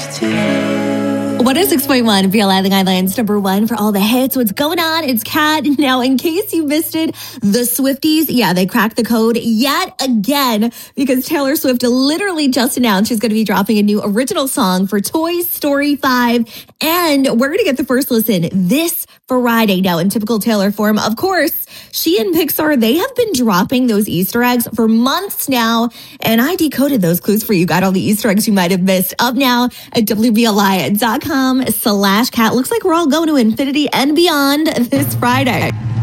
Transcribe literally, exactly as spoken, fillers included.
one oh six point one, Feel Island Islands, number one for all the hits. What's going on? It's Kat. Now, in case you missed it, the Swifties, yeah, they cracked the code yet again because Taylor Swift literally just announced she's going to be dropping a new original song for Toy Story five. And we're going to get the first listen this Friday. Now, in typical Taylor form, of course, she and Pixar, they have been dropping those Easter eggs for months now. And I decoded those clues for you. Got all the Easter eggs you might have missed. Up now at W B L I dot com slash cat. Looks like we're all going to infinity and beyond this Friday.